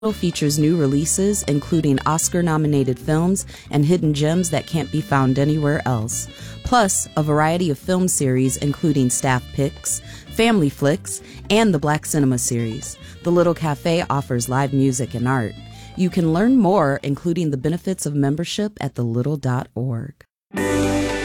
features new releases, including Oscar-nominated films and hidden gems that can't be found anywhere else. Plus, a variety of film series, including staff picks, family flicks, and the Black Cinema series. The Little Cafe offers live music and art. You can learn more, including the benefits of membership, at thelittle.org.